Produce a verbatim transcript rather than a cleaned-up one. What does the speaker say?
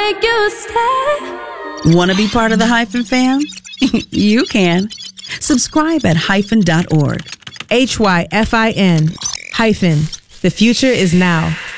make you stay. Want to be part of the Hyphen fam? You can. Subscribe at hyphen dot org. H Y F I N hyphen. The future is now.